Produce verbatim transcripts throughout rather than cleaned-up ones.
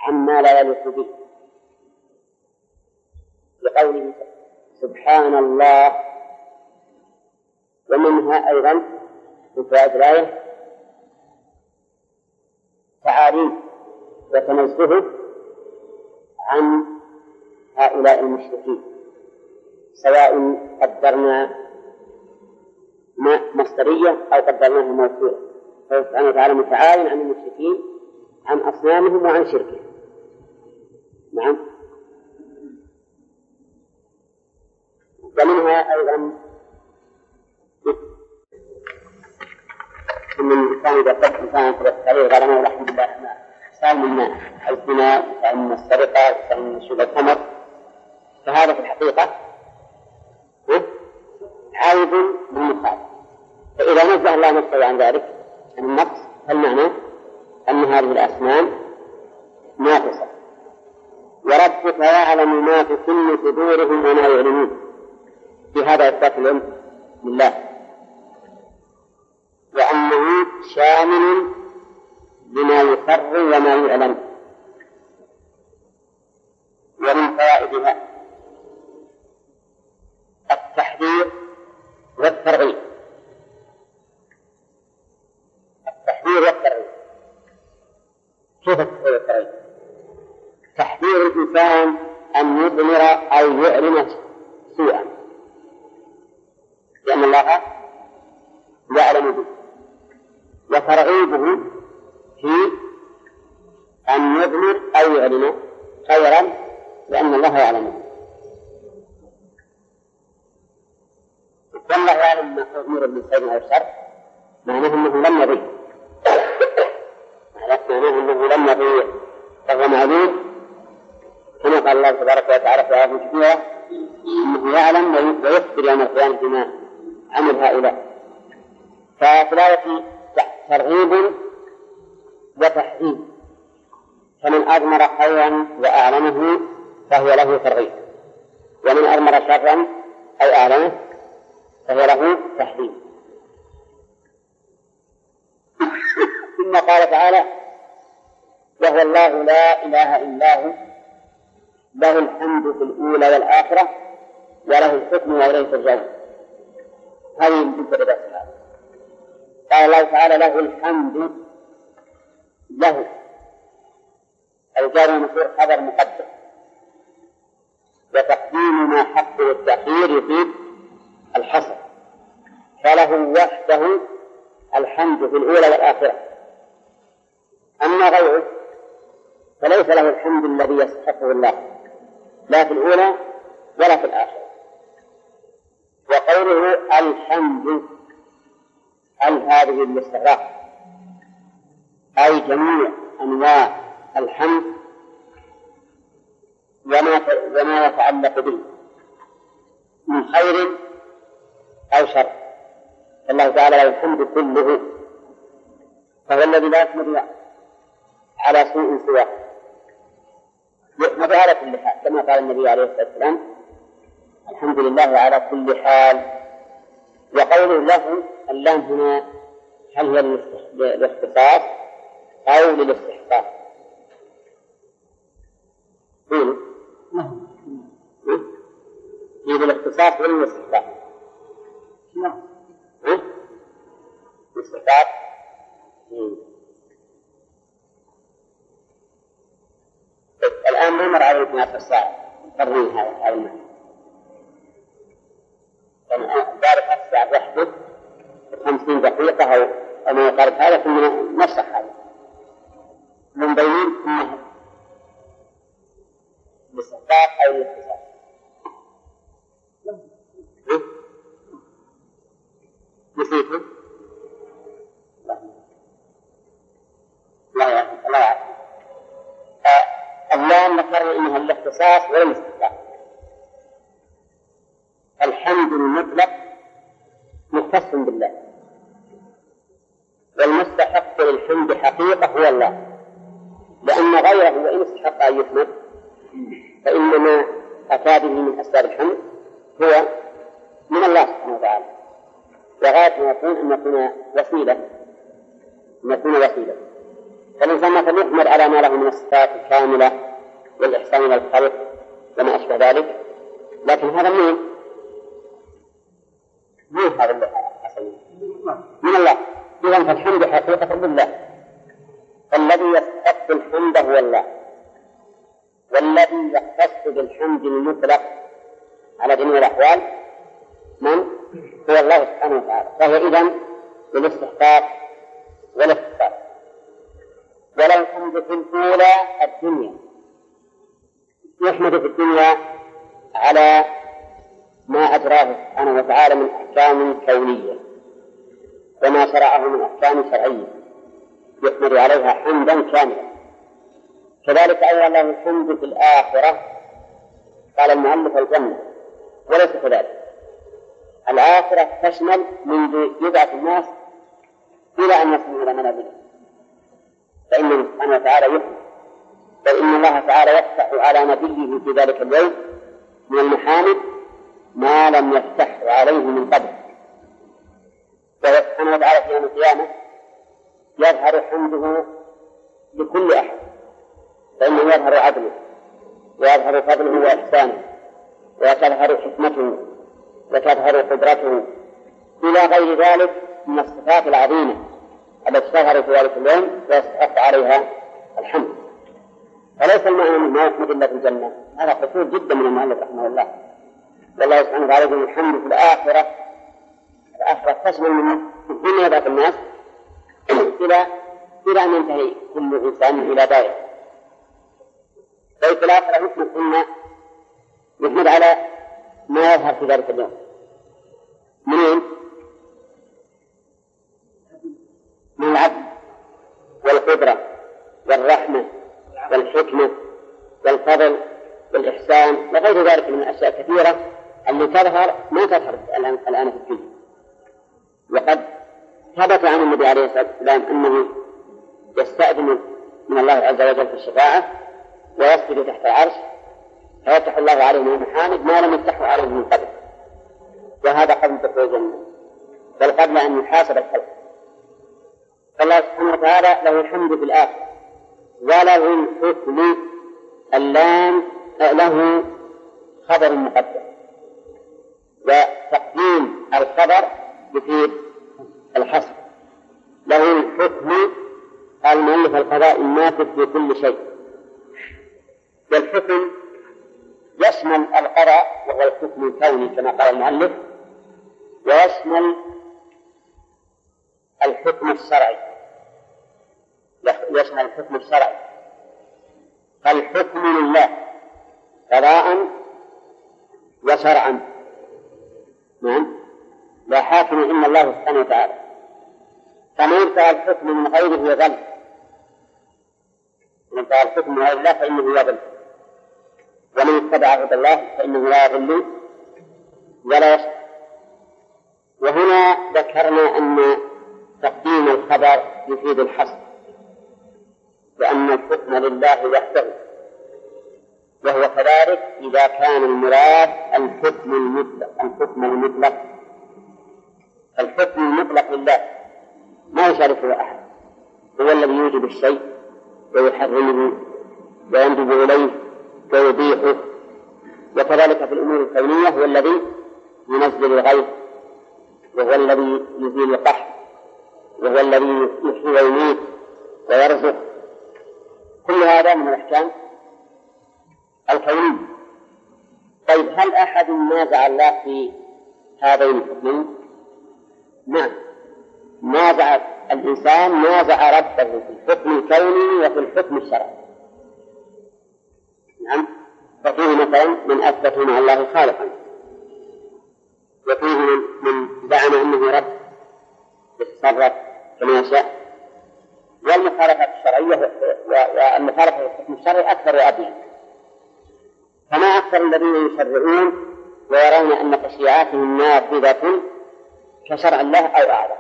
عما لا يليق به، لقوله سبحان الله. ومنها أيضا في فوائد الآية تعاليم وتنزهه عن هؤلاء المشركين، سواء قدرنا مصدرية أو قدرناه موصولة، فسبحانه وتعالى متعال عن المشركين عن أصنامهم وعن شركهم. نعم. ومنها أيضا أن الإنسان إذا قد إنسان تبتعيه غرمه رحمه الله سال من الزنا، سال من السرقة، سال من شرب الخمر، فهذا في الحقيقة عائد بالمخالف. فإذا نزه الله نفسه عن ذلك عن النقص، فالمعنى أن هذه الأسنان ناقصة. وربك يعلم ما في كل صدورهم وما يعلمون، في هذا إثبات العلم لله، وأنه شامل لما يقر وما يعلم. ومن فوائدها التحذير والترغيب. التحذير والترغيب، كيف التحذير والترغيب؟ تحذير الإنسان أن يضمر أو يعلن سوءا لأن الله يعلم به، وترغيبه في أن يضمر أو يعلن خيرا لأن الله يعلمه. والله يعلم ما أضمر من خير أو شر، معناه أنه لم يضيع، معناه أنه لم يضيع، فهو معلوم كما قال الله تبارك وتعالى في آية كثيرة أنه يعلم ويخبر يوم القيامة بما عمل هؤلاء. فثلاثة ترغيب وتحذير، فمن أضمر خيرا وأعلمه فهو له ترغيب، ومن أضمر شرا أو أعلمه فهو له تحذير. ثم قال تعالى وهو الله لا إله إلا هو له الحمد في الأولى والآخرة وله الحكم وإليه ترجعون. هذه الجملة بس. قال الله تعالى له الحمد، له الجار والمجرور خبر مقدم، وتقديم ما حقه التأخير يفيد الحصر، فله وحده الحمد في الأولى والآخرة. أما غيره فليس له الحمد الذي يستحقه الله لا في الأولى ولا في الآخرة. وقوله الحمد هل هذه الاستغراق أي جميع أنواع الحمد وما وما يتعلق به من خير أو شر، الله تعالى له الحمد كله، فهو الذي لا يحمد على سوء سواه، يحمد على كل حال، كما قال النبي عليه الصلاة والسلام الحمد لله على كل حال. وقوله له اللام هنا هل هي للاختصاص أو للاستحقاق؟ قولوا هي للاختصاص ولا للاستحقاق؟ لا الاستحقاق. الآن ما مر على اثناء الساعة قررين هذا المعنى، ذلك الساعة وحده خمسين دقيقة أو ما يقارب هذا، ثم نفسح هذا من بينين أنه الاستحقاق أو الاختصاص. نسيته؟ لا لا يعرف لا يعرف. اللام نقرر إنها الاختصاص ولا الاستحقاق. الحمد المطلق مختص بالله، والمستحق للحمد حقيقة هو الله، لأن غيره وإن استحق أن يحمد فإنما أتى به من أسباب الحمد هو من الله سبحانه وتعالى، وغاية ما يكون أن نكون وسيلة، نكون وسيلة. فالإنسان مثلا يحمد على ما له من الصفات الكاملة والإحسان إلى الخلق وما أشبه ذلك، لكن هذا مين؟ مين هذا اللي حصل؟ من الله. إذن فالحمد حقيقة لله، فالذي يستحق الحمد هو الله، والذي يختص بالحمد المطلق على جميع الأحوال من؟ هو الله سبحانه وتعالى. فهو إذن للاستحقاق والاختصاص. وله الحمد في الأولى الدنيا، يحمد في الدنيا على ما أجراه سبحانه وتعالى من أحكام كونية وما شرعه من أحكام شرعية، يحمد عليها حمدا كاملا. كذلك أيضا له الحمد في الآخرة، قال المؤلف الجنة، وليس كذلك. الآخرة تشمل منذ يبعث الناس إلى أن يصلوا إلى منازله، فإنه سبحانه وتعالى يحمد، بل إن الله تعالى يفتح على نبيه في ذلك اليوم من المحامد ما لم يفتح عليه من قبل. وهو سبحانه وتعالى في يوم القيامة يظهر حمده لكل أحد، فإنه يظهر عدله ويظهر فضله وإحسانه وتظهر حكمته وتظهر قدرته إلى غير ذلك من الصفات العظيمة التي تظهر في ذلك اليوم ويستحق عليها الحمد. فليس المعنى ما يحمد إلا في الجنة، هذا قصور جدا من المؤلف رحمه الله. والله سبحانه وتعالى يقول الحمد في الآخرة، الآخرة تشمل من حين يبعث الناس إلى إلى أن ينتهي كل إنسان إلى دائرة. ففي الآخرة يحمد إن يحمد على ما يظهر في ذلك اليوم منين؟ من العدل والقدرة والرحمة والحكمة والفضل والإحسان وغير ذلك من الأشياء كثيرة التي تظهر ما تظهر الآن في الدنيا. وقد ثبت عن النبي عليه الصلاة والسلام أنه يستأذن من الله عز وجل في الشفاعة ويسجد تحت العرش فيفتح الله عليه من المحامد ما لم يفتحه عليه من قبل، وهذا قبل دخول الجنة بل قبل أن يحاسب الخلق. فالله سبحانه وتعالى له الحمد في الآخرة، وله الحكم اللام له خبر مقدم، وتقديم الخبر يفيد الحصر. له الحكم المؤلف القضاء النافذ في كل شيء، والحكم يشمل القضاء وهو الحكم الكوني كما قال المؤلف، ويشمل الحكم الشرعي، يشمل الحكم الشرعي. فالحكم لله قضاء وشرعا، نعم، لا حاكم إلا الله سبحانه وتعالى. فمن ينفع الحكم من غيره يضل، من ينفع الحكم من غير الله فإنه يضل، ومن اتبع هدى الله فإنه لا يضل ولا يشقى. وهنا ذكرنا أن تقديم الخبر يفيد الحصر، لأن الحكم لله وحده، وهو كذلك إذا كان المراد الحكم المطلق. الحكم المطلق الحكم المطلق لله ما يشاركه أحد، هو الذي يوجب الشيء ويحرمه ويندب إليه ويبيحه. وكذلك في الأمور الكونية هو الذي ينزل الغيث، وهو الذي يزيل القحط، وهو الذي يحيي ويميت ويرزق. كل هذا من الأحكام الكونية. طيب هل أحد نازع الله في هذين الحكمين؟ نعم، نازع الإنسان نازع ربه في الحكم الكوني وفي الحكم الشرعي. نعم، ففيه مثلا من أثبت مع الله خالقا، وفيه من زعم أنه رب يتصرف كما يشاء. والمخالفة الشرعية والمخالفة في الحكم الشرعي أكثر وأبين. فما أكثر الذين يشرعون ويرون أن تشريعاتهم نافذة كشرع الله أو أعلى،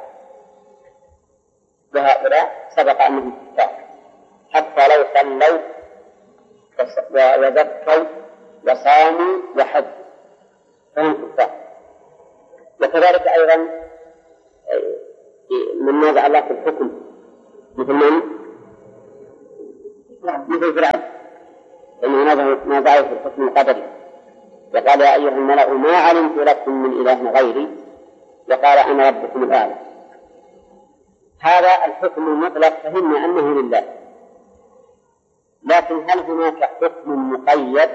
وهؤلاء سبق أنهم كفار حتى لو صلوا وزكوا وصاموا وحجوا فهم كفار. وكذلك أيضا من نازع الله في الحكم مثل من مثل فرعون إنه نازعه في الحكم القدري وقال يا أيها الملأ ما علمت لكم من إله غيري وقال أنا ربكم الأعلى. هذا الحكم المطلق فهمنا أنه لله، لكن هل هناك حكم مقيد؟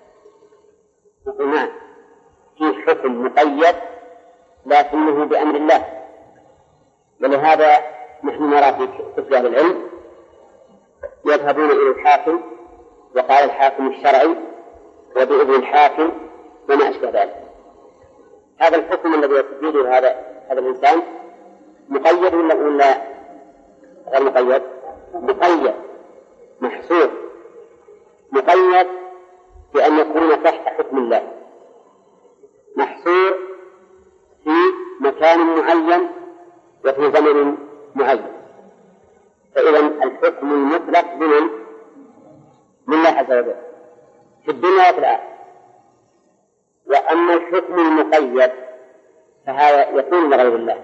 نعم، في حكم مقيد لكنه بأمر الله، ولهذا نحن نرى في كتب أهل العلم يذهبون إلى الحاكم وقال الحاكم الشرعي وبإذن الحاكم وما أشبه ذلك. هذا الحكم الذي يستفيده هذا هذا الإنسان مقيد ولا ولا غير مقيد؟ مقيد محصور، مقيد بأن يكون تحت حكم الله، محصور في مكان معين وفي زمن معين. فإذا الحكم المطلق من من الله عز وجل في الدنيا وفي الآخرة. وأما الحكم المقيد فهذا يكون لغير الله،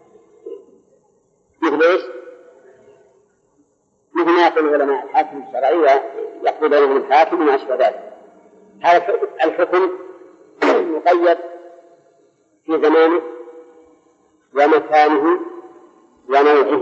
مثل إيش؟ مثل ما يقول العلماء الحاكم الشرعي ويقضي بينهم الحاكم وما أشبه ذلك. هذا الحكم مقيد في زمانه ومكانه ونوعه.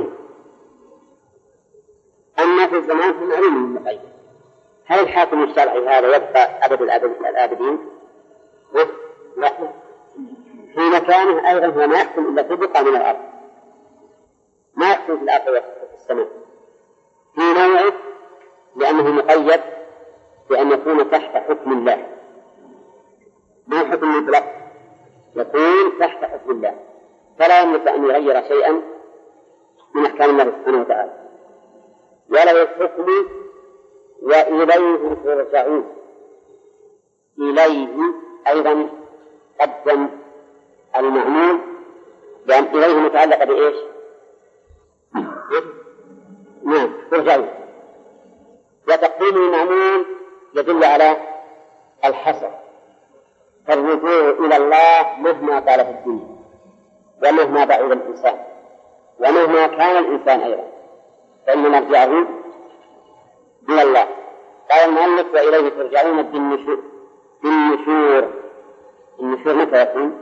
أما في الزمان فمعلوم مقيد. هل الحاكم الشرعي هذا يبقى أبد الآبدين؟ لا، في مكانه أيضا هو ما يحكم إلا في بقعة من الأرض، ما يحكم في الأرض وفي السماء، في نوعه لأنه مقيد بأن يكون تحت حكم الله. ما حكم مطلق، يكون تحت حكم الله، فلا يملك أن يغير شيئا من أحكام الله سبحانه وتعالى. وله الحكم وإليه ترجعون. إليه أيضا قدم المعمول لأن إليه متعلق بإيش؟ نعم ترجعون. وتقديم المعمول يدل على الحصر، فالرجوع إلى الله مهما طالت الدنيا ومهما بعد الإنسان ومهما كان الإنسان أيضا فإن مرجعه إلى الله. قال المؤلف وإليه ترجعون بالنشور. بالنشور النشور متى يكون؟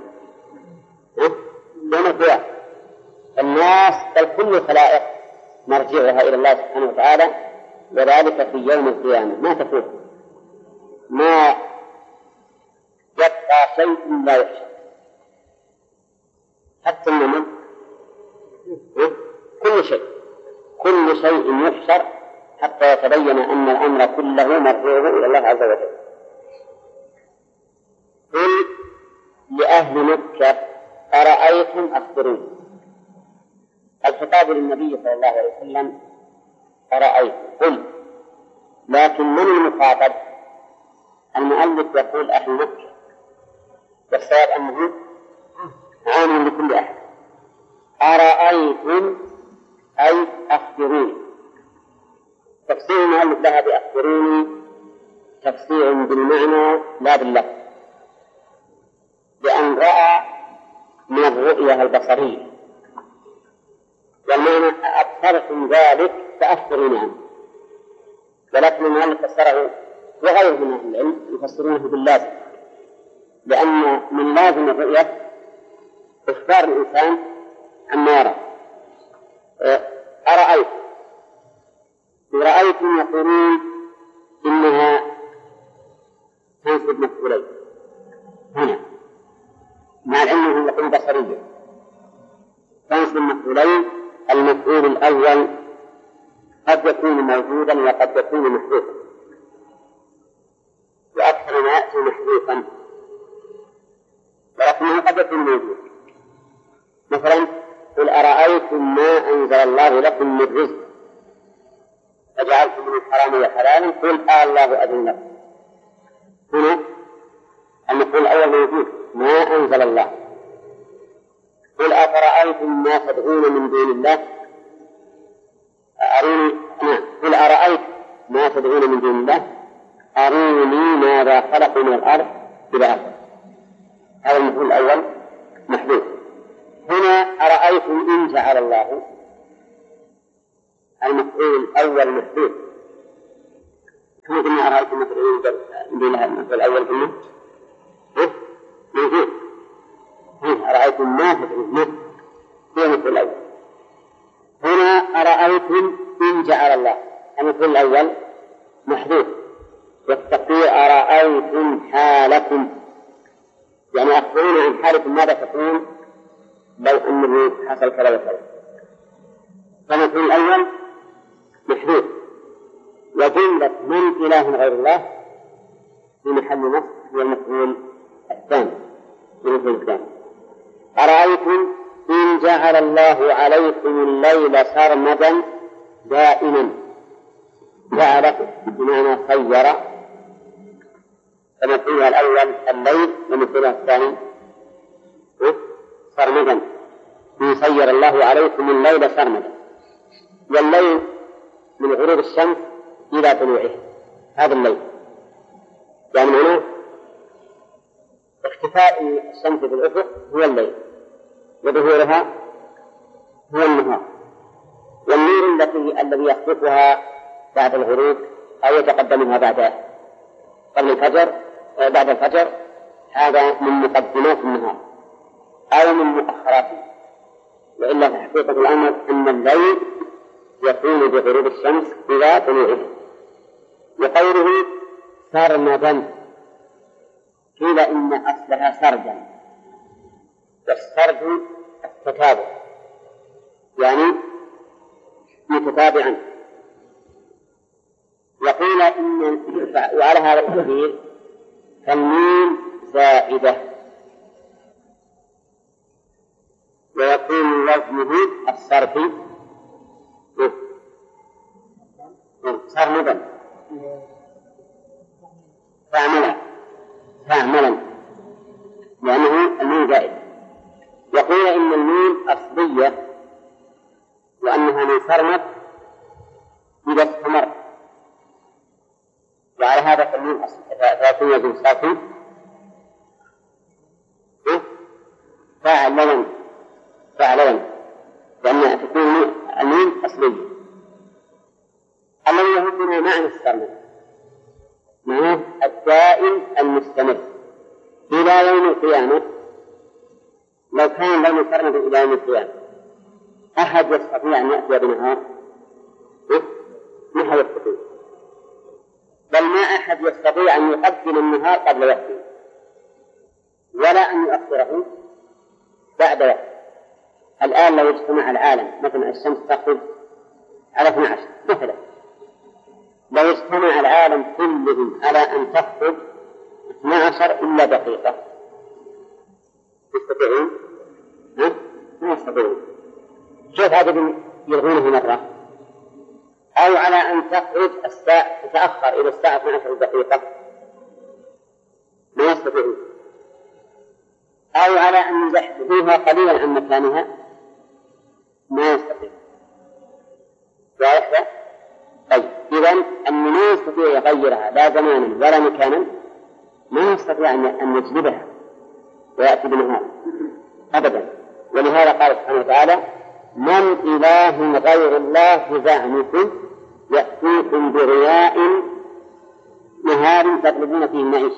يوم القيامة. الناس بل كل الخلائق مرجعها إلى الله سبحانه وتعالى، وذلك في يوم القيامة ما تفوت، ما يبقى شيء لا يحشر حتى النمل، كل شيء كل شيء يحشر حتى يتبين أن الأمر كله مرجوه إلى الله عز وجل. قل لأهل مكة أرأيتم أخبروني. الخطاب للنبي صلى الله عليه وسلم أرأيتم، قل، لكن من المخاطب؟ المؤلف يقول أهل مكة، والصواب أنه عام لكل أحد. أرأيتم أي أخبروني. تفسير المؤلف لها بأخبروني تفسير بالمعنى لا باللفظ، لأن رأى من الرؤية البصرية، والمعنى أبصرتم ذلك فأخبروني عنه. ولكن المؤلف فسره وغيره من أهل العلم يفسرونه باللازم، لأن من لازم الرؤية إخبار الإنسان عما يرى. أرأيت رأيتم يقولون إنها تنصب مفعولين هنا مع العلم يكون بصريا. تنصب مفعولين، المفعول الأول قد يكون موجودا وقد يكون محذوفا، وأكثر ما يأتي محذوفا، ولكنه قد يكون موجود. مثلا قل أرأيتم ما أنزل الله لكم من رزق فجعلتم من الحرام حلالا قل آه الله أذن لكم. هنا المفعول الأول موجود ما أنزل الله. قل أفرأيتم ما تدعون من دون الله أروني نعم قل أرأيت ما تدعون من دون الله أروني ماذا خلقوا من الأرض إلى آخره. هذا المفعول الأول محذوف. هنا أرأيتم إن جعل الله، المفعول الأول محذوف قلنا أرأيتم مثل دونها المثل الأول قلنا موجود أرأيتم ما تدعون في المثل الأول. هنا أرأيتم إن جعل الله المثل الأول محذوف، والتقدير أرأيتم حالكم، يعني أخبرون عن حالكم ماذا تكون لو أنه حصل كذا وكذا. فالمثل الأول محذوف، وجملة من إله غير الله في محل نصب هو المفعول الثاني. المفعول الثاني أرأيتم إن جعل الله عليكم الليل سرمدا دائما. جعل بمعنى خير، فمثلها الأول الليل ومثلها الثاني سرمدا. يسير الله عليكم الليل سرمدا، والليل من غروب الشمس إلى طلوعه، هذا الليل يعني معناه اختفاء الشمس بالأفق هو الليل، وظهورها هو النهار. والنور التي الذي يخطفها بعد الغروب أو يتقدمها بعد قبل الفجر بعد الفجر هذا من مقدمات النهار أو من مؤخراته. وإلا في حقيقة الأمر أن الليل يكون بغروب الشمس إلى طلوعه. وقوله سرمدا قيل إن أصلها سردا، والسرد التتابع يعني متتابعا. وقيل إن وعلى هذا التقدير فالميم زائدة، ويكون وزنه الصرف سرمدا فاعملا فاعملا لأنه الميم زائد. وقيل إن الميم أصلية وأنها من سرمد إذا استمر، وعلى هذا فالميم فيكون وزن الصرف فاعلا فاعلا لأن تكون الميم أصلية. الذي يهمنا معنى السرمد معناه الدائم المستمر إلى يوم القيامة. لو كان يوم السرمد إلى يوم القيامة أحد يستطيع أن يأتي بنهار؟ ما هو يستطيع، بل ما أحد يستطيع أن يقدم النهار قبل وقته ولا أن يؤخره بعد وقته. الآن لو اجتمع العالم مثلا الشمس تخرج على اثني عشر مثلا، لو اجتمع العالم كلهم على أن تخرج اثني عشر إلا دقيقة يستطيعون؟ ما يستطيعون. كيف هذا يلغونه مرة؟ أو على أن تخرج الساعة تتأخر إلى الساعة اثني عشر دقيقة ما يستطيعون. أو على أن يزحزحوها قليلا عن مكانها ما يستطيع. واضح؟ طيب إذن أن ما يستطيع يغيرها لا زمانا ولا مكانا ما يستطيع أن يجلبها ويأتي بنهار أبدا. ولهذا قال سبحانه وتعالى من إله غير الله زعمكم يأتيكم بضياء نهار تطلبون فيه المعيشة.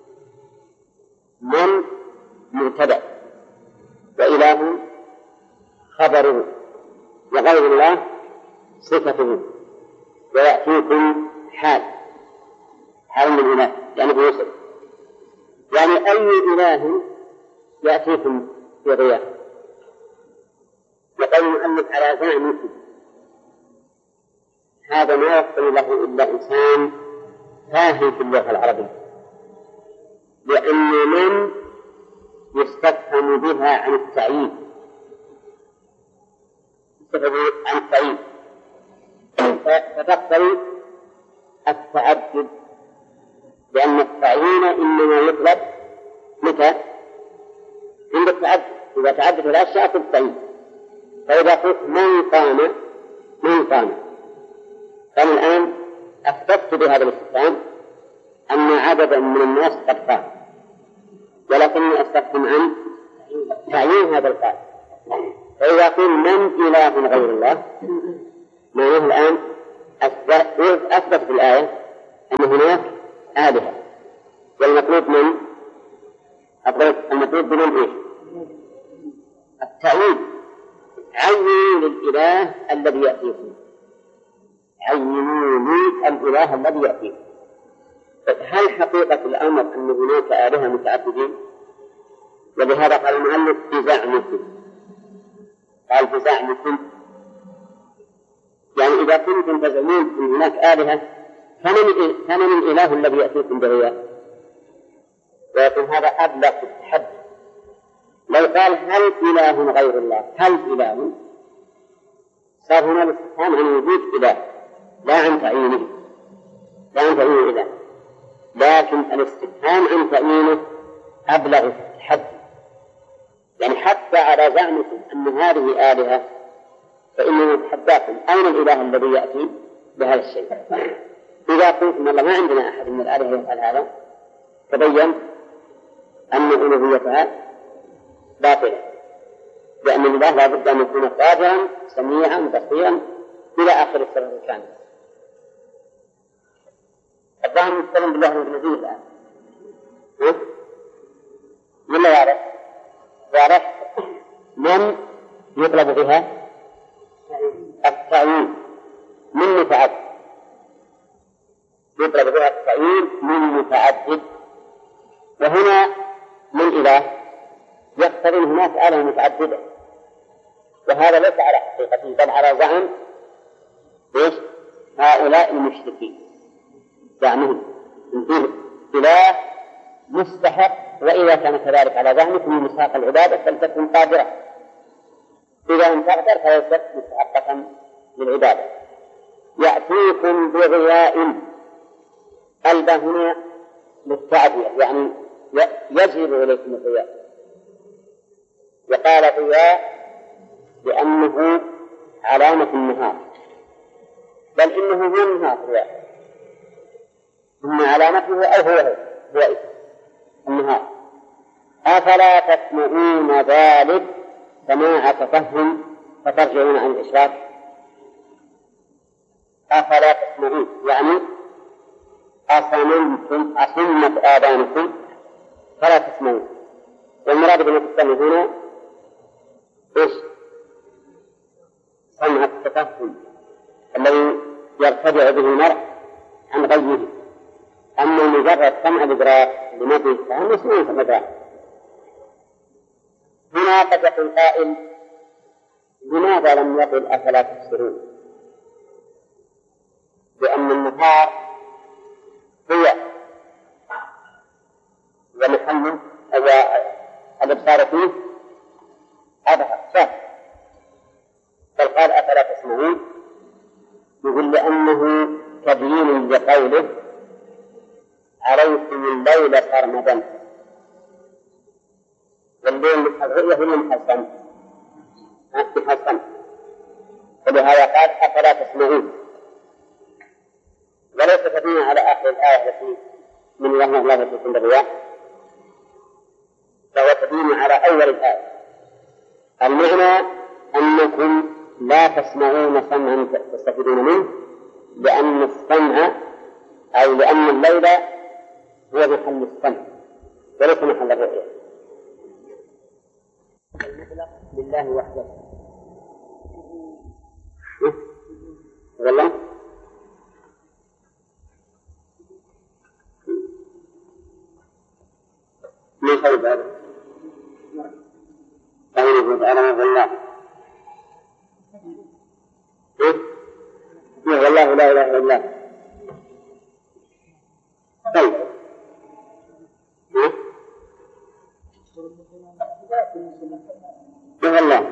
من مبتدأ وإله خبره وغير الله صفته، ويأتيكم حال حال من الإله يعني بيوسف، يعني أي إله يأتيكم بضياء. يقول المؤلف على زعمكم هذا ما يقول له إلا إنسان فاهم في اللغة العربية، لأن من يستفهم بها عن التعيين عن التعيين فتقتضي التعدد، لأن التعيين إنما يطلب متى؟ عند التعدد. إذا تعدد الأشياء تبتعين. فإذا قلت من قام من قام فأنا الآن أثبت بهذا الاستفهام أن عددا من الناس قد قام، ولكني أستفهم عن تعيين هذا القائل. فإذا قيل من إله غير الله معناه الآن أثبت في الآية أن هناك آلهة، والمطلوب من المطلوب بمن إيش؟ التأويل. عينوا للإله الذي يأتيكم، عينوا لي الإله الذي يأتيكم. هل حقيقة الأمر أن هناك آلهة متعددين؟ ولهذا قال المؤلف بزعمكم، قال بزعمكم، يعني إذا كنتم تزعمون أن هناك آلهة فمن الإله الذي يأتيكم برياء؟ ويكون هذا أبلغ في التحدي. لو قال هل إله غير الله، هل إله، صار هنا الاستفهام عن وجود إله لا عن تعيينه، لا عن تعيين إله، لكن الاستفهام عن تعيينه أبلغ في التحدي. يعني حتى على زعمكم أن هذه آلهة فإننا نتحداكم أين الإله الذي يأتي بهذا الشيء؟ إذا قلتم والله ما عندنا أحد من الآلهة يفعل هذا تبين أن ألوهيتها باطلة، لأن الله لا بد أن يكون قادرا سميعا بصيرا إلى آخر السبب الكامل. الظاهر نتكلم بالله الذي الآن ولا يعرف؟ يعرف من يطلب بها التعيين من متعدد، يطلب بها التعيين من متعدد. وهنا من إله يقتضي هناك آلهة متعددة، وهذا ليس على حقيقته بل على زعم إيش؟ هؤلاء المشركين، زعمهم فيه إله مستحق، وإذا كان كذلك على زعمكم من مساق العبادة فلتكن قادرة، إذا لم تقدر فليست مستحقة للعبادة. يأتيكم بضياء، البا هنا للتعبير، يعني يجلب إليكم الضياء. وقال ضياء لأنه علامة النهار، بل إنه هو النهار ضياء، إن علامته أو هو هو اسم النهار. أفلا تسمعون ذلك سماع تفهم فترجعون عن الإشراك؟ أفلا تسمعون يعني أصممتم، أصمت آذانكم فلا تسمعون. والمراد بالمتسمع هنا إيش؟ سمع التفهم الذي يرتفع به المرء عن غيره. أما مجرد سمع الإدراك لنبي الفهم يسمعون الإدراك. هنا قد يقول قائل لماذا لم يقل أفلا تبصرون؟ لأن النهار هو ومحمد الإبصار فيه أظهر شاف، بل قال أفلا تسمعون، يقول لأنه تبيين لقوله عليكم الليل سرمدا، والليل الرؤية هي محسن محسن، ولهذا قال أفلا تسمعون، وليس تبين على آخر الآية التي من الله الله يكون بالرياح، فهو تبين على أول الآية. المعنى أنكم لا تسمعون سمعا تستفيدون منه، لأن السمع أو لأن الليل هو محل السمع وليس محل الرؤية. المطلق لله وحده والله ما خيب هذا قوله تعالى والله والله لا إله إلا الله. طيب والله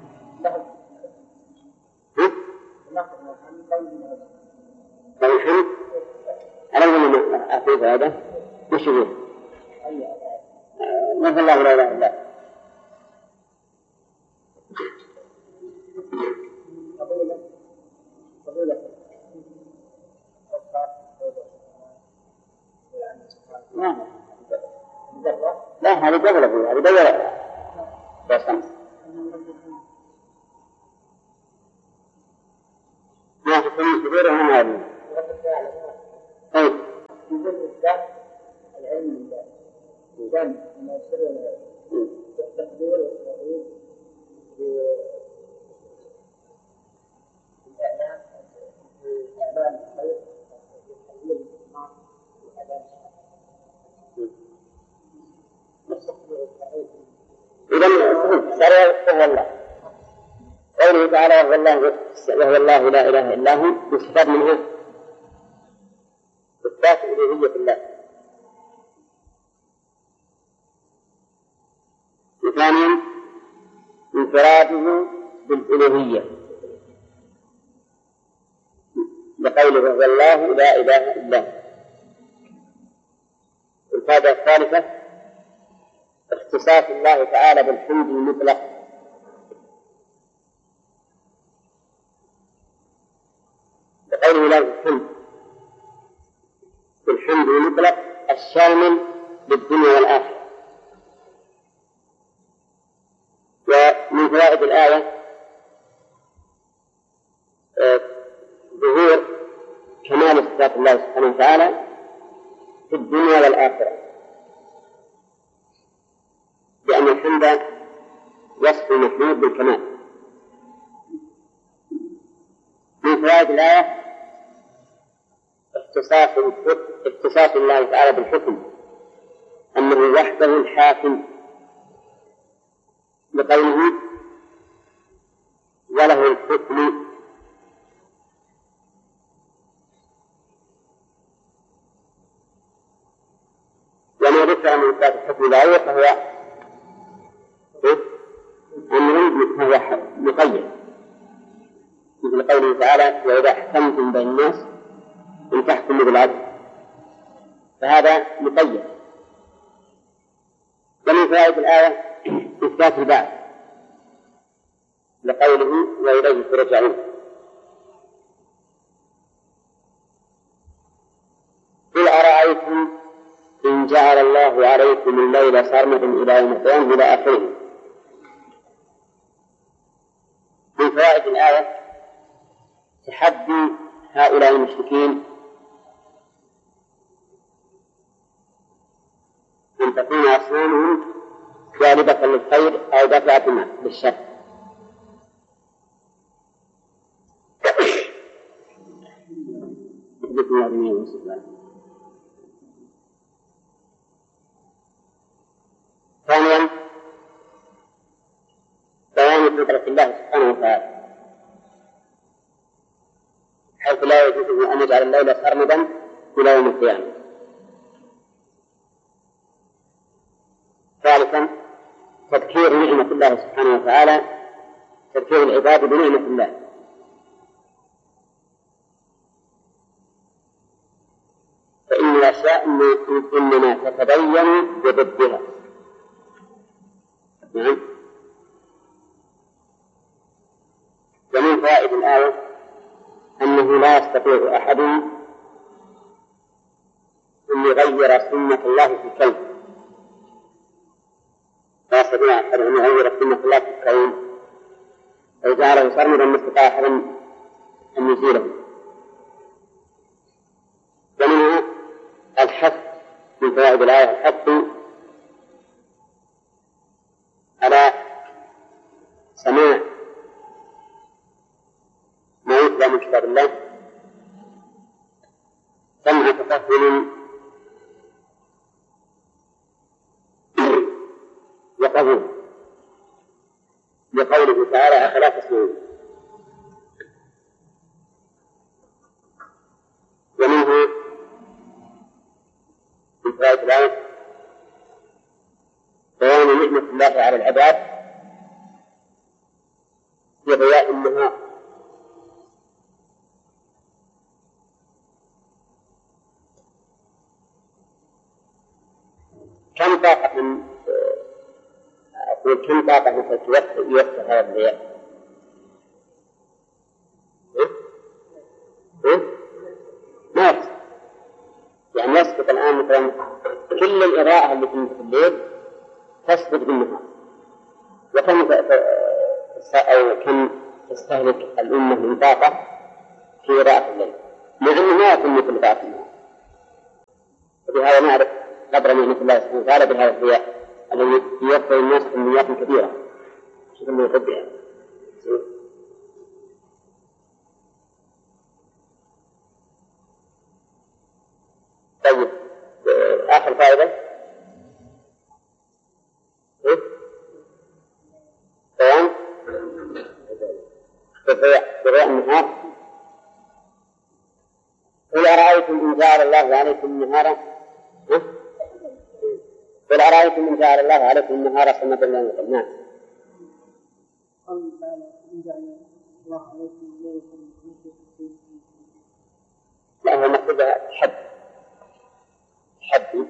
الحمد على من أخذ هذا وش يقول مثل الله لا إله إلا الله. لا هذه جبل أبوه هذه جبل بسمس ما تسمي كبيرة هم هذه. طيب جزء الإثبات العلم لله وكان لما يصير التقدير والتقدير بالإعلام بإعلان الخير وتقدير الإسلام وإعلان إذا صار وهو الله قوله تعالى وهو الله وهو الله لا إله إلا هو يستفاد منه إثبات ألوهية الله. وثانيا انفراده بالألوهية بقوله وهو الله لا إله إلا هو. الفائدة الثالثة اختصاص الله تعالى بالحمد المطلق بقوله له الحمد بالحمد المطلق الشامل للدنيا والآخرة. ومن فوائد الآية ظهور كمال صفات الله سبحانه وتعالى في الدنيا والآخرة، لأن الحمد وصف المحمود بالكمال. من فوائد الآية اختصاص اختصاص الله تعالى بالحكم أنه وحده الحاكم بقوله وله الحكم. وما ذكر من إثبات الحكم الآية فهو أمر فهو مقيد، مثل قوله تعالى وإذا أحكمتم بين الناس أن تحكموا بالعدل، فهذا مقيد. ومن فوائد الآية إثبات البعث لقوله وإليه ترجعون. قل أرأيتم إن جعل الله عليكم الليل سرمدا إلى يوم القيامة إلى آخره. من فوائد الآية تحدي هؤلاء المشركين أن تكون أصنامهم جالبة للخير أو دافعة للشر. ثانيا بيان قدرة الله سبحانه وتعالى حيث لا يجوز أن يجعل الليل سرمدا إلى يوم القيامة. ثالثا تذكير نعمة الله سبحانه وتعالى، تذكير العباد بنعمة الله. فإن الأشياء إنما تتبين بضدها. نعم. ومن فوائد الآية أنه لا يستطيع أحد أن يغير سنة الله في الكون، لا يستطيع أحد أن يغير سنة الله في الكون ويجعله سرمدا ما استطاع أحد أن يزيله. ومنها الحث من فوائد الآية الحث على سماع ما يتلى من كتاب الله سمع تفهم وقبول، لقوله تعالى أفلا تسمعون. ومنه من فوائد الآية بيان نعمة الله على العباد في ضياء النهار، كم طاقة من أقول كم طاقة مثل يوفر هذا الضياء؟ إيه؟ إيه؟ ما يكسر، يعني يسقط الآن مثلا كل الإضاءة اللي في الليل تسقط بالنهار. وكم أو كم تستهلك الأمة من طاقة في إضاءة الليل، مع أنه ما يكون مثل إضاءة النهار. وبهذا نعرف قدر نعمة الله سبحانه وتعالى بهذا الضياء الذي يوفر الناس كميات كثيرة. شوف اللي يقدر. طيب آخر فائدة إيه؟ بيان بضياء النهار. قل أرأيتم إن جعل الله عليكم النهار قل أرأيتم إن جعل الله عليكم النهار سرمدا إلى يوم القيامة. نعم. لا هو مقصودها حد حد.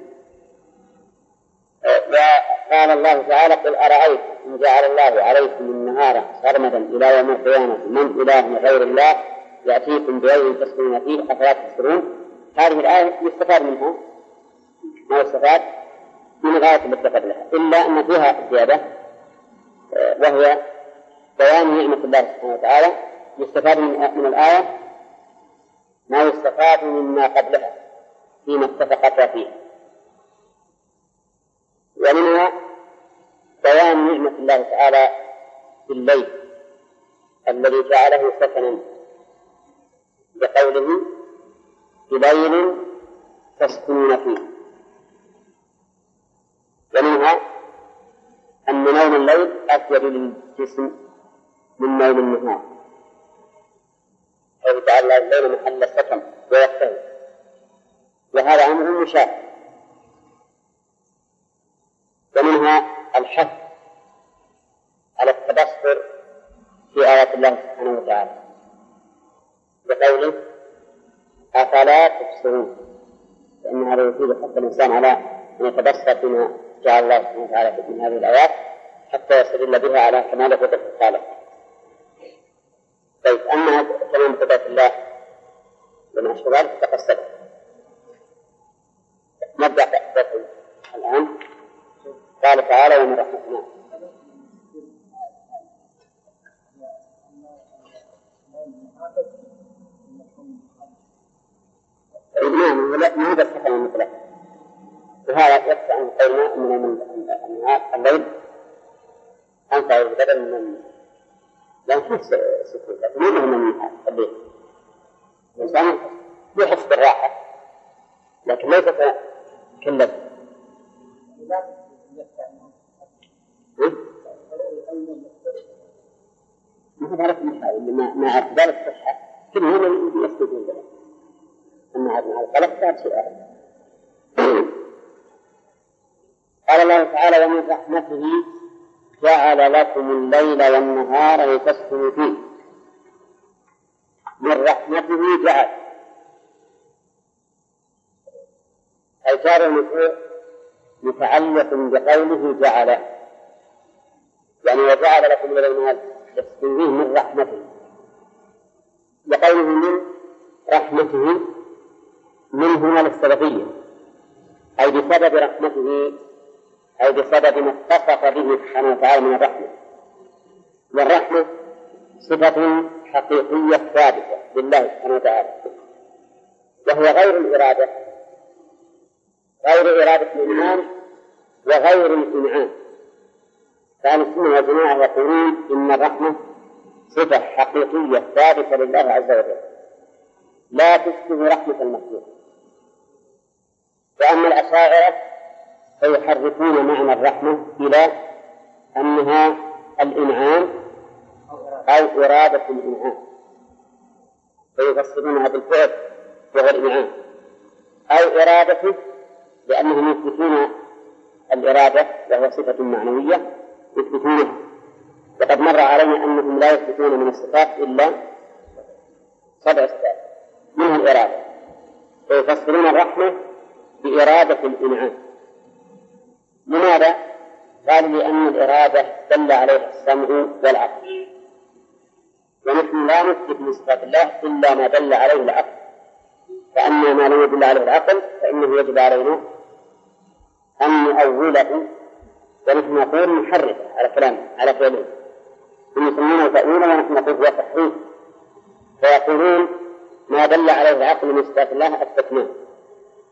وقال الله تعالى قل أرأيتم إن جعل الله عليكم النهار سرمدا إلى يوم القيامة من إله غير الله يأتيكم بليل تسكنون فيه أفلا تبصرون. هذه الآية يستفاد منها ما يستفاد من الآية التي قبلها، إلا أن فيها زيادة وهي بيان نعمة الله سبحانه وتعالى. يستفاد من الآية ما يستفاد مما قبلها فيما اتفقتا فيه، ومنها بيان نعمة الله تعالى بالليل الذي جعله سكنا بقوله بليل تسكنون فيه. ومنها أن نوم الليل أفيد للجسم من نوم النهار، حيث جعل الله الليل محل السكن ويقتل، وهذا أمر مشاهد. ومنها الحث على التبصر في آيات الله سبحانه وتعالى بقوله أفلا تبصرون، فإن هذا يفيد حتى الإنسان على أن يتبصر فيما جعل الله سبحانه وتعالى من هذه الآيات حتى يستدل بها على كمال قدرة الخالق. طيب أما كلام قدرة الله وما أشبه ذلك تقصد. نبدأ بحثه الآن. قال تعالى ومن رحمتنا نعم ما هذا السكن المطلق، وهذا يدفع عن قولنا من النهار الليل أنفع بدل من لا نحس سكون، لكن ما هو من النهار الليل الإنسان يحس بالراحة لكن ليس كالليل. ما تعرف ما ما أقبل الصحة كل هذا يستفيد منه. أما هذا الخلق كان سؤال. قال الله تعالى ومن رحمته جعل لكم الليل والنهار لتسكنوا فيه. من رحمته جعل أي جار المفعول متعلق بقوله جعل، يعني وجعل لكم الليل والنهار لتسكنوا فيه من رحمته، بقوله من رحمته من هنا للسببية، أي بسبب رحمته أي بسبب ما اتصف به سبحانه وتعالى من الرحمة. والرحمة صفة حقيقية ثابتة لله سبحانه وتعالى، وهي غير الإرادة، غير إرادة الإنعام وغير الإنعام. فأهل السنة والجماعة يقولون إن الرحمة صفة حقيقية ثابتة لله عز وجل لا تشبه رحمة المخلوق. وأما الأشاعرة فيحرفون معنى الرحمة إلى أنها الإنعام أو إرادة الإنعام، فيفسرونها بالفعل وهو الإنعام، أو إرادته لأنهم يثبتون الإرادة وهو صفة معنوية يثبتونها. وقد مر علينا أنهم لا يثبتون من الصفات إلا سبع صفات منها الإرادة، فيفسرون الرحمة بإرادة الإنعام. لماذا؟ قالوا لأن الإرادة دل عليها السمع والعقل، ونحن لا نثبت من صفات الله إلا ما دل عليه العقل، فأما ما لم يدل عليه العقل فإنه يجب علينا أن نؤوله، ونحن نقول نحرف على كلام على فعله، هم يسمونه تأويلا ونحن نقول هو تحريف. فيقولون ما دل عليه العقل من صفات الله أثبتناه،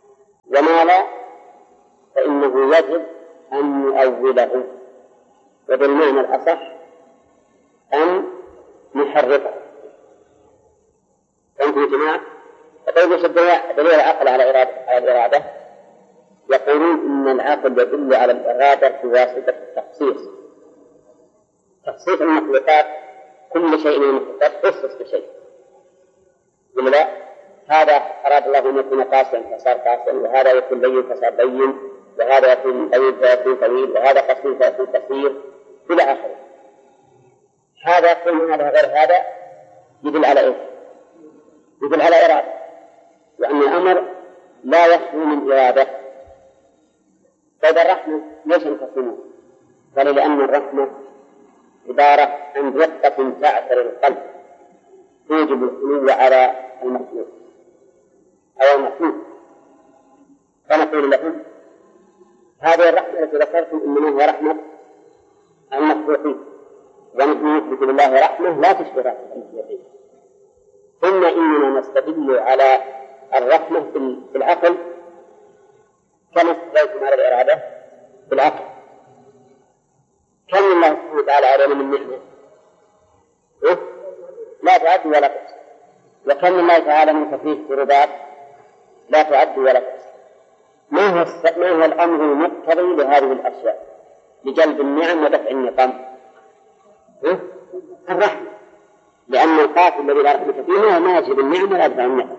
وما لا فإنه يجب أن يؤوله، وبالمعنى الأصح أن نحرفه. فأنتم يا جماعة فقيل دليل العقل على إرادة على الإرادة، يقولون إن العقل يدل على الإرادة بواسطة التخصيص، تخصيص المخلوقات، كل شيء من المخلوقات خصص بشيء، ولا لا؟ هذا أراد الله أن يكون قاسيا فصار قاسيا، وهذا يكون بين فصار بين، وهذا يكون طويل فيكون طويل، وهذا قصير فيكون قصير إلى آخره. هذا كل هذا غير هذا يدل على إيه؟ يدل على إرادة، وأن الأمر لا يخلو من إرادة. فإذا الرحمة ليش نقسمه؟ قال لأن الرحمة عبارة عن رقة تعثر القلب توجب الخلو على المخلوق أو المخلوق، فنقول لهم هذه الرحمة التي ذكرتم إنما هي رحمة المخلوقين، ونحن نثبت لله رحمة لا تشبه رحمة المخلوقين. ثم إننا نستدل على الرحمة في العقل كما استدلتم على الإرادة في العقل. كم الله سبحانه وتعالى علينا من نعمة إيه؟ لا تعد ولا تحصى، وكم الله تعالى من تكليف قربات لا تعد ولا تحصى. ما هو ما هو الأمر المقتضي لهذه الأشياء لجلب النعم ودفع النقم؟ إيه؟ الرحمة، لأن القاتل الذي لا رحمة فيه ما يجلب النعم ولا يدفع النقم.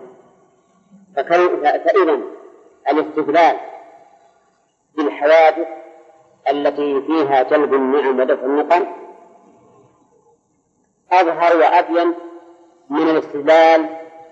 فإذا الاستدلال بالحوادث التي فيها جلب النعم ودفع النقم أظهر وأبين من الاستدلال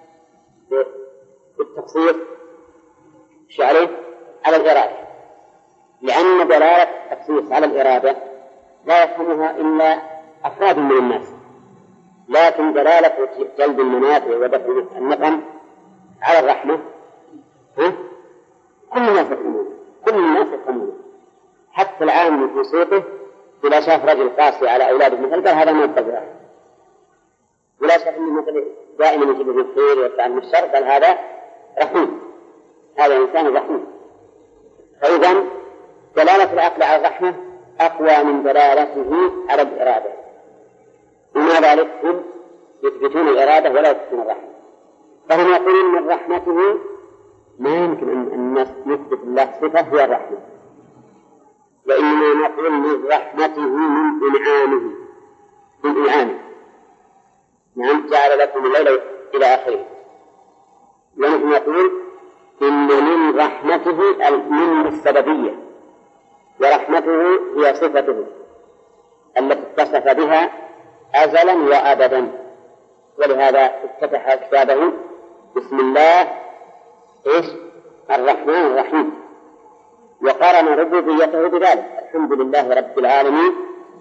بالتخصيص عليه على الإرادة، لأن دلالة التخصيص على الإرادة لا يفهمها إلا أفراد من الناس، لكن دلالة جلب المنافع ودفع النقم على الرحمة ها؟ كل الناس يفهمون، كل الناس يفهمون، حتى العام في سوقه إذا شاف رجل قاسي على أولاده مثل قال هذا ما يتبعه، ولا شاف إنه مثل دائما يجيب له الخير ويدفع عنه الشر قال هذا رحيم، هذا إنسان رحيم. فإذا دلالة العقل على الرحمة أقوى من دلالته على الإرادة، ومع ذلك هم يثبتون الإرادة ولا يثبتون الرحمة. فهم يقولون من رحمته ما يمكن أن الناس يثبت الله صفة هي الرحمة، وإنما نقول من رحمته من إنعامه من إنعامه نعم جعل لكم الليل إلى آخره. ونحن نقول إن من رحمته من السببية، ورحمته هي صفته التي اتصف بها أزلا وأبدا، ولهذا افتتح كتابه بسم الله إيش الرحمن الرحيم، وقارن ربوبيته بذلك الحمد لله رب العالمين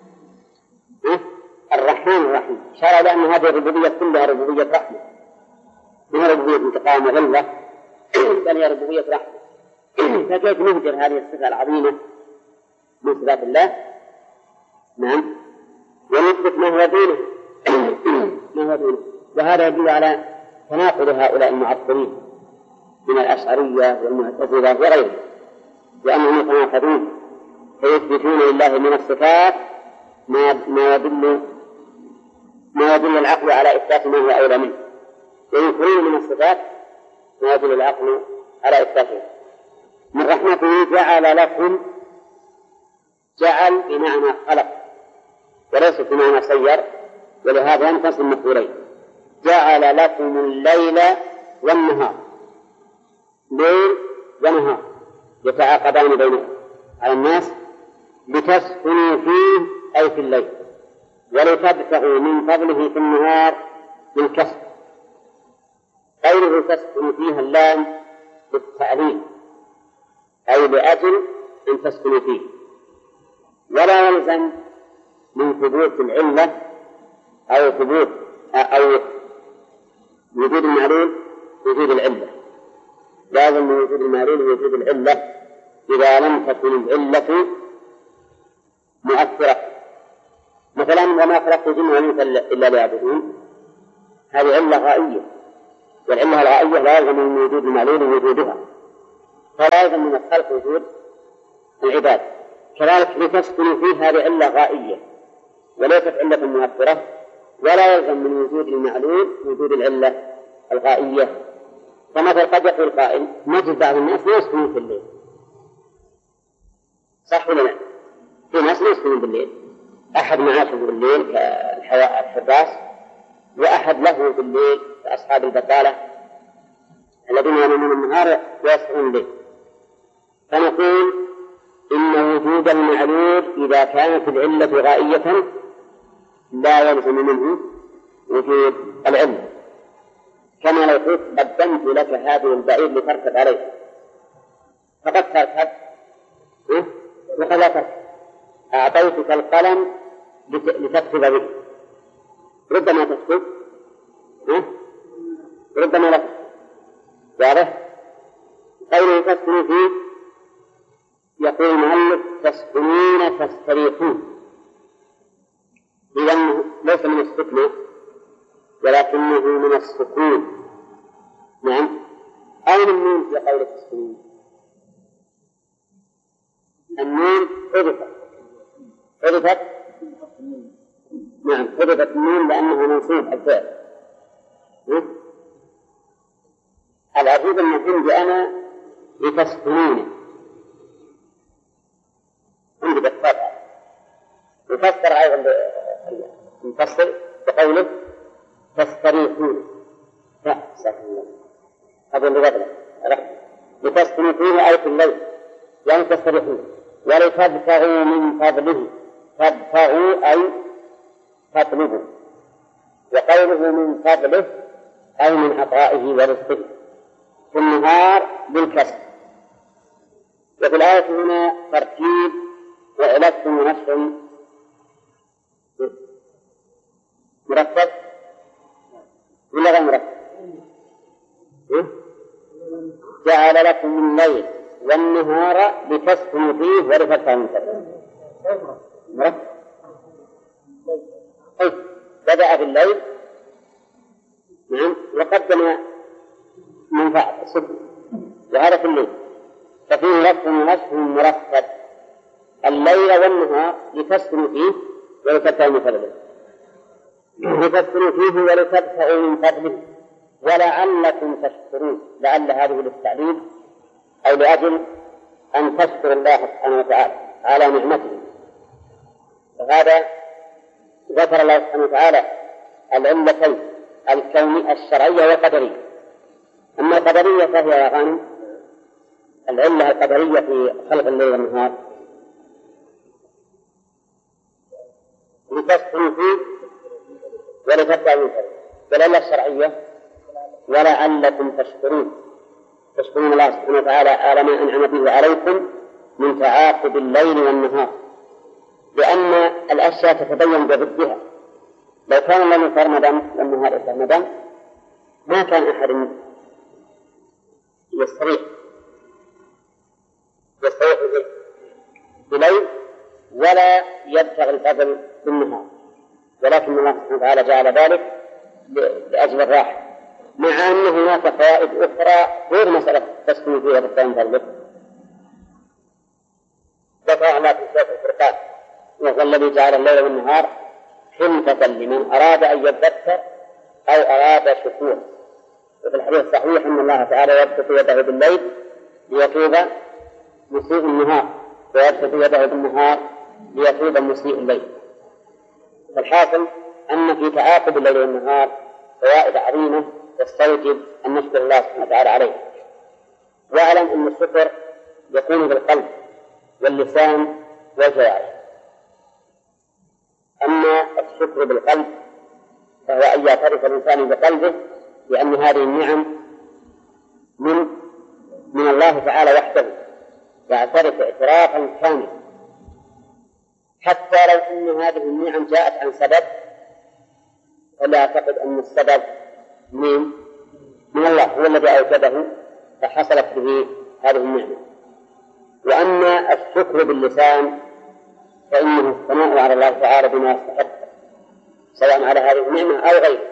الرحمن الرحيم، شرع لأن هذه الربوبية كلها ربوبية رحمة، من ربوبية انتقام وغلة، بل هي ربوبية رحمة. فكيف نهجر هذه الصفة العظيمة من صفات الله؟ نعم، ونثبت ما هو دونه ما هو دونه. وهذا يدل على تناقض هؤلاء المعطلين من الأشعرية والمعتزلة وغيرهم، لأنهم يتناقضون فيثبتون لله من الصفات ما ما يدل ما يدل العقل على إثبات ما هو أولى منه، وينكرون من الصفات ما يدل العقل على إثباته. من رحمته جعل لكم، جعل بمعنى خلق وليس بمعنى سير، ولهذا ينقسم مفعولين، جعل لكم الليل والنهار، ليل ونهار يتعاقبان بينهم على الناس لتسكنوا فيه أي في الليل، ولتبتغوا من فضله في النهار بالكسب. غيره تسكن فيها اللام بالتعليل أي لأجل أن تسكنوا فيه، ولا يلزم من ثبوت العلة أو ثبوت أو وجود المعلول وجود العلة، لازم من وجود المعلول وجود العلة إذا لم تكن العلة مؤثرة. مثلا وما خلقت الجن والإنس إلا ليعبدون، هذه علة غائية، والعلة الغائية لا يلزم من وجود المعلول وجودها، فلا يلزم من الخلق وجود العباد. كذلك لتسكنوا فيها لعلة غائية وليست علة مؤثرة، ولا يلزم من وجود المعلول وجود العلة الغائية. فمثلا قد يقول قائل نجد بعض الناس لا يسكنون في الليل، صح ولا لا؟ في ناس لا يسكنون بالليل، أحد معاشه بالليل كالحراس، وأحد له بالليل كأصحاب البطالة الذين ينامون النهار ويسهرون الليل. فنقول إن وجود المعلول إذا كانت العلة غائية لا يلزم منه وجود العلة، كما لو قلت قدمت لك هذه البعير لتركب عليه فقد تركب وقد لا تركب، أعطيتك القلم لتكتب به، ربما تكتب ربما لا تكتب. واضح؟ قوله تسكنوا فيه يقول المؤلف تسكنون تستريحون، إذن ليس من السكن ولكنه من السكون. نعم. أين النون في قول تسكنون؟ النون حذفت حذفت نعم حذفت النون لأنه منصوب الفعل. العجيب أن عندي أنا لتسكنون عندي بالطبع يفسر أيضا المفسر بقوله تستريحون، لا سكنون هذا اللي قبله لتسكنوا فيه أي في الليل يعني تستريحون، ولتبتغوا من فضله، تبتغوا أي تطلبوا، وقوله من فضله أي من عطائه ورزقه في النهار بالكسر. وفي الآية هنا ترتيب وعلة ونشر مرتب ولا غير مرتب؟ جعل لكم الليل والنهار لتسكنوا فيه ولتبتغوا من فضله. مرتب. طيب بدأ بالليل نعم وقدم منفعة السكن وهذا في الليل، ففيه لفظ ونصف مرتب الليل والنهار لتسكنوا فيه ولتبتغوا من فضله، لتسكنوا فيه ولتبتغوا من فضله ولعلكم تشكرون. لعل هذه للتعليل أو لأجل أن تشكر الله سبحانه وتعالى على نعمته. وهذا ذكر الله سبحانه وتعالى العلتين الكونية الشرعية والقدرية. أما القدرية فهي يا غانم العلة القدرية في خلق الليل والنهار لتسكنوا فيه ولتبتغوا من فضله، والعلة الشرعية ولعلكم تشكرون، تشكرون الله سبحانه وتعالى على ما أنعم به عليكم من تعاقب الليل والنهار، لأن الأشياء تتبين بضدها. لو كان الليل سرمدا والنهار سرمدا ما كان أحد يستريح يستريح بالليل ولا يبتغي الفضل بالنهار، ولكن الله سبحانه وتعالى جعل ذلك لأجل الراحة، مع أن هناك فوائد أخرى غير مسألة تسكن فيها بالتالي فضله. ذكر الله في سورة الفرقان وهو الذي جعل الليل والنهار خلفة لمن أراد أن يذكر أو أراد شكورا. وفي الحديث الصحيح أن الله تعالى يبسط يده بالليل ليتوب مسيء النهار ويبسط يده بالنهار ليتوب مسيء الليل. فالحاصل أن في تعاقب الليل والنهار فوائد عظيمة تستوجب أن نشكر الله سبحانه وتعالى عليه. واعلم أن الشكر يكون بالقلب واللسان والجوارح. أما الشكر بالقلب فهو أن يعترف الإنسان بقلبه بأن هذه النعم من من الله تعالى وحده، يعترف اعترافا كاملا، حتى لو أن هذه النعم جاءت عن سبب فلا أعتقد أن السبب من من الله هو الذي أوجده فحصلت به هذه النعمة. وأما الشكر باللسان فإنه الثناء على الله تعالى بما يستحق سواء على هذه النعمة أو غيرها،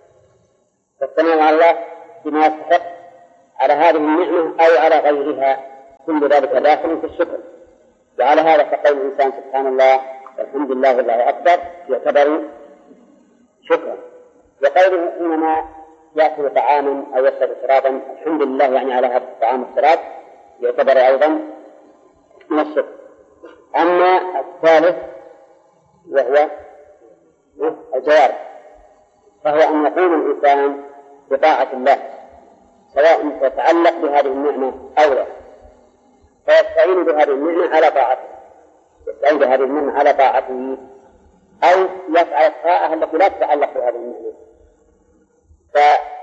فالثناء على الله بما يستحق على هذه النعمة أو على غيرها كل ذلك داخل في الشكر. وعلى هذا فقول الإنسان سبحان الله والحمد لله والله أكبر يعتبر شكرا. وقوله حينما يأكل طعاما أو يشرب شرابا الحمد لله يعني على هذا الطعام والشراب يعتبر أيضا من الشكر. أما الثالث وهو الجوارح فهو أن يقوم الإنسان بطاعة الله سواء تتعلق بهذه النعمة أو لا، فيستعين بهذه النعمة على طاعته يستعين بهذه النعمة على طاعته أو يفعل الطاعة التي لا تتعلق بهذه النعمة. ف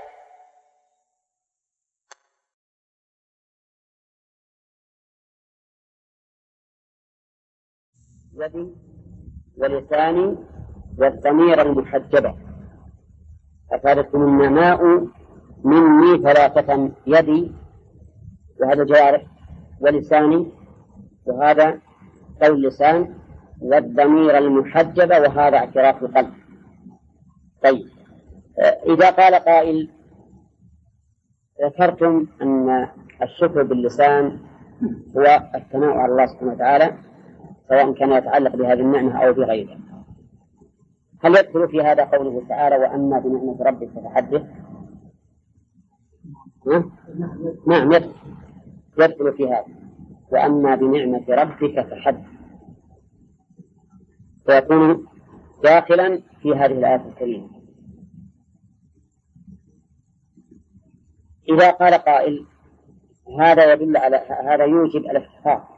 يدي ولساني والضمير المحجبة أفادتكم النماء مني ثلاثة يدي وهذا جوارح ولساني وهذا قول لسان والضمير المحجبة وهذا اعتراف القلب. طيب إذا قال قائل ذكرتم أن الشكر باللسان هو الثناء على الله سبحانه وتعالى سواء كان يتعلق بهذه النعمة أو بغيرها، هل يدخل في هذا قوله تعالى وأما بنعمة ربك فحدث؟ نعم يدخل يدخل في هذا وأما بنعمة ربك فحدث، فيكون داخلا في هذه الآية الكريمة. إذا قال قائل هذا يدل على هذا يوجب الافتخار،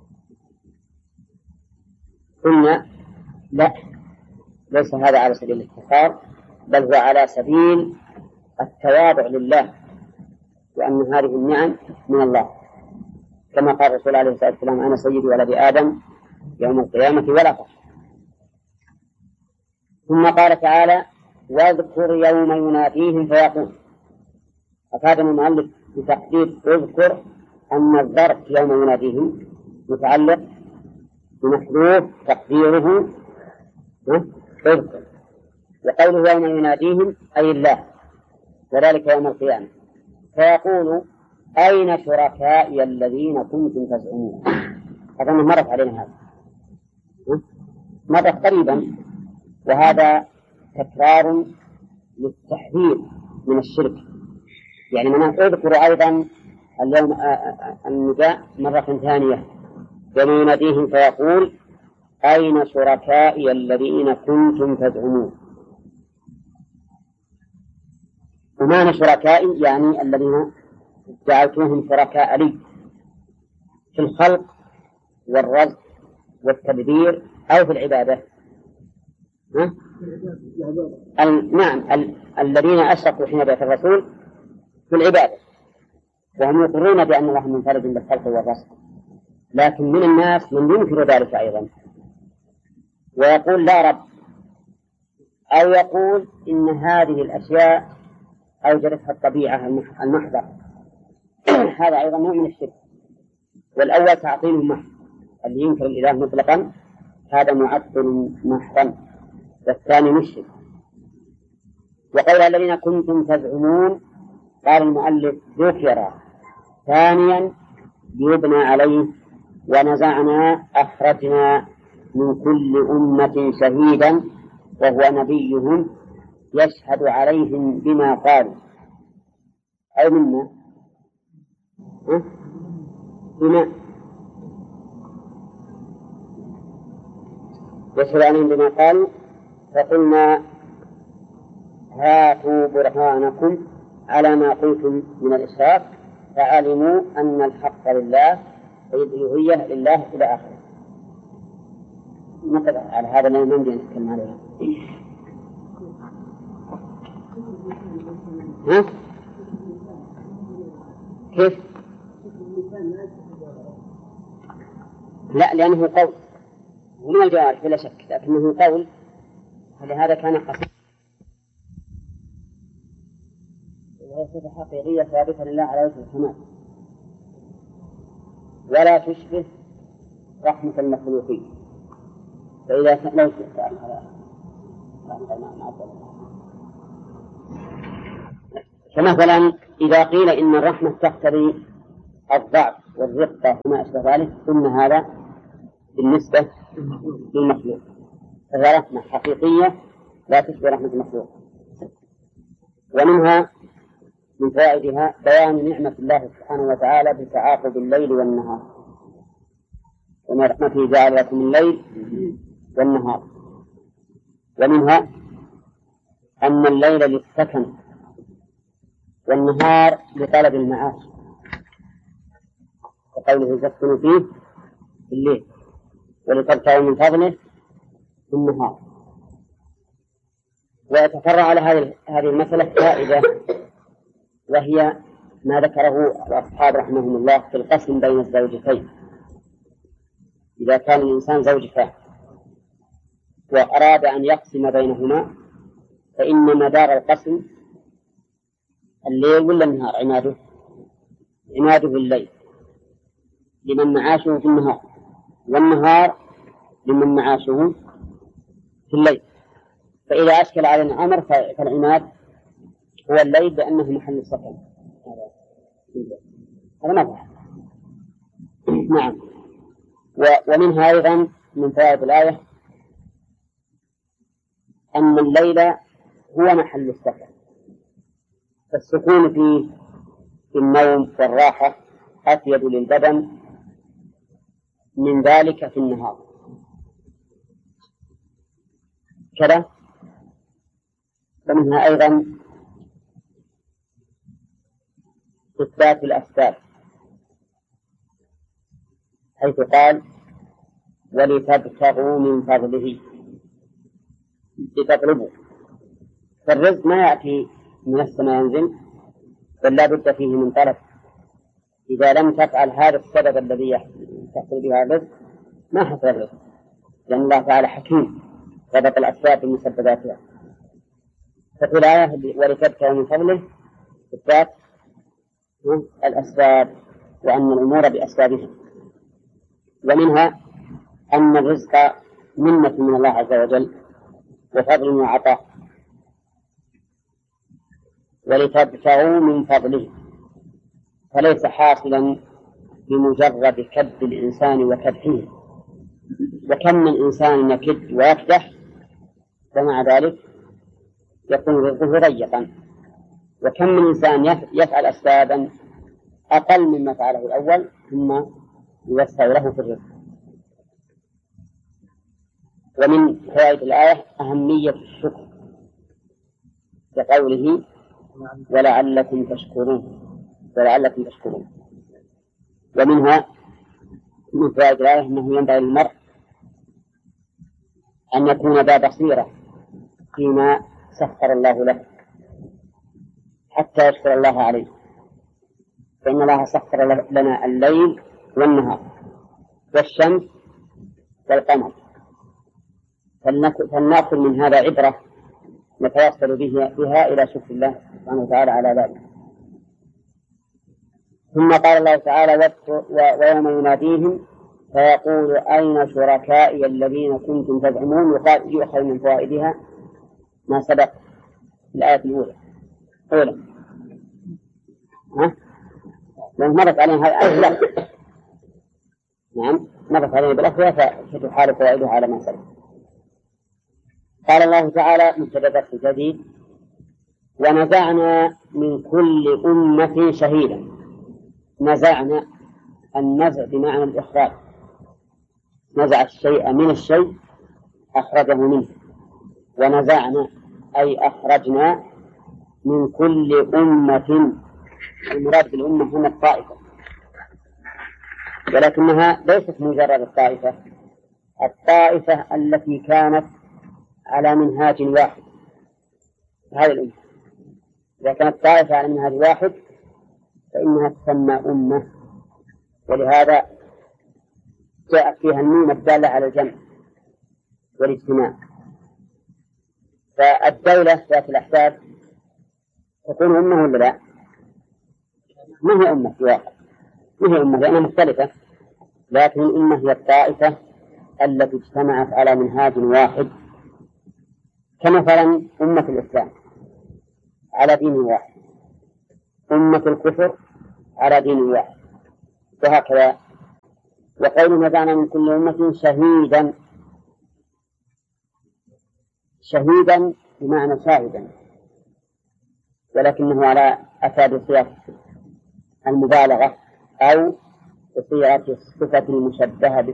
قلنا لا ليس هذا على سبيل الافتخار بل هو على سبيل التواضع لله وأن هذه النعم من الله كما قال الرسول عليه الصلاة والسلام أنا سيد ولد آدم يوم القيامة ولا فخر. ثم قال تعالى واذكر يوم يناديهم فيقول، أفاد المؤلف بتحديد اذكر أن الظرف يوم يناديهم متعلق بمحذوف تقديره اذكر، وقوله يوم يناديهم أي الله وذلك يوم القيامة فيقول أين شركائي الذين كنتم تزعمون. هذا مرت علينا هذا مرت قريبا وهذا تكرار للتحذير من الشرك، يعني من أذكر أيضا اليوم النداء مرة ثانية يوم يناديهم فيقول أين شركائي الذين كنتم تزعمون. ومعنى شركائي يعني الذين جعلتوهم شركاء لي في الخلق والرزق والتدبير أو في العبادة. ها؟ ال... نعم ال... الذين أشركوا حين بعث الرسول في العبادة وهم يقرون بأن الله منفرد بالخلق والرزق، لكن من الناس من ينكر ذلك أيضا ويقول لا رب أو يقول إن هذه الأشياء أوجدتها الطبيعة المحضة هذا أيضا نوع من الشرك. والأول تعطيل محض اللي ينكر الإله مطلقا هذا معطل محضا، والثاني مشرك. وقول الذين كنتم تزعمون قال المؤلف ذكر ثانيا يبنى عليه ونزعنا أخرجنا من كل أمة شهيدا وهو نبيهم يشهد عليهم بما قالوا أي منا أه؟ بما يشهد عليهم بما قالوا فقلنا هاتوا برهانكم على ما قلتم من الإشراك فعلموا أن الحق لله والألوهية لله إلى آخره. مثلا على هذا ما يمكن نتكلم عليه. ها؟ كيف؟ لا لأنه قول ومن الجوارح بلا شك لكنه قول فلهذا كان قصير وهي صفة حقيقية ثابتة لله على وجه الكمال ولا تشبه رحمة المخلوقين. فإذا لو تأخر فمثلا إذا قيل إن الرحمة تقتضي الضعف والرقة وما أشبه ذلك، ثم هذا بالنسبة للمخلوق، فهي رحمة حقيقية لا تشبه رحمة المخلوق. ومنها من فوائدها بيان نعمة الله سبحانه وتعالى بتعاقب الليل والنهار، ومن رحمته جعل لكم الليل والنهار. ومنها أن الليل للسكن والنهار لطلب المعاش، وقوله تسكن فيه في الليل ولتبتغوا من فضله في النهار. ويتفرع على هذه المسألة فائدة، وهي ما ذكره الأصحاب رحمهم الله في القسم بين الزوجتين. إذا كان الإنسان زوجتان وأراد أن يقسم بينهما، فإن مدار القسم الليل ولا النهار؟ عماده عماده الليل لمن معاشه في النهار، والنهار لمن معاشه في الليل. فإذا أشكل على الأمر فالعماد هو الليل لأنه محل السكن. هذا ما فعل. نعم. ومنها أيضا من فوائد الآية أن الليل هو محل السكن، فالسكون فيه في النوم والراحة أفيد للبدن من ذلك في النهار. كذا. ومنها أيضا إثبات الأسباب، حيث قال ولتبتغوا من فضله، لتطلبوا. فالرزق ما يأتي من السماء ينزل، بل لا بد فيه من طلب. إذا لم تفعل هذا السبب الذي تحصل بها الرزق ما حصل الرزق، لأن الله تعالى حكيم ربط الأسباب بمسبباتها. ففي الآية ولتبتغوا من فضله إثبات الأسباب وأن الأمور بأسبابها. ومنها أن الرزق منة من الله عز وجل وفضل وعطاء، ولتبتغوا من فضله، فليس حاصلا بمجرد كد الإنسان وكدحه. وكم من إنسان يكد ويكدح ومع ذلك يكون رزقه ضيقا، وكم من إنسان يفعل أسبابا أقل مما فعله الأول ثم يوسع له في الرزق. ومن فوائد الآية أهمية الشكر كقوله ولعلكم تشكرون ولعلكم تشكرون. ومنها من فوائد الآية أنه ينبغي للمرء أن يكون ذا بصيرة فيما سخر الله له حتى يشكر الله عليه، فإن الله سخر لنا الليل والنهار والشمس والقمر، فلنأخذ من هذا عبرة نتوصل بها إلى شكر الله سبحانه وتعالى على ذلك. ثم قال الله تعالى ويوم يناديهم فيقول أين شركائي الذين كنتم تزعمون، يؤخذ من فوائدها ما سبق في الآية الأولى أولا. ها؟ لأن مرت عليها هذه الآية لا نعم مرت عليها بالأخرى فتحال فوائدها على ما سبق. قال الله تعالى مبتدأ جديد ونزعنا من كل أمة شهيدا. نزعنا، النزع بمعنى الإخراج، نزع الشيء من الشيء أخرجه منه. ونزعنا أي أخرجنا من كل أمة، المراد بالأمة هنا الطائفة، ولكنها ليست مجرد الطائفة، الطائفة التي كانت على منهاج واحد. هذه الأمة إذا كانت طائفة على منهاج واحد فإنها تسمى أمة، ولهذا جاءت فيها النون الدالة على الجمع والاجتماع. فالدولة ذات الأحزاب تكون أمة ولا لا؟ ما هي أمة في واقع، ما هي أمة لأنها مختلفة، لكن الأمة هي الطائفة التي اجتمعت على منهاج واحد، كمثلا أمة الإسلام على دين واحد، أمة الكفر على دين واحد، وهكذا. وقول نزعنا من كل أمة شهيدا، شهيدا بمعنى شاهدا، ولكنه على أتى بصيغة المبالغة أو بصيغة الصفة المشبهة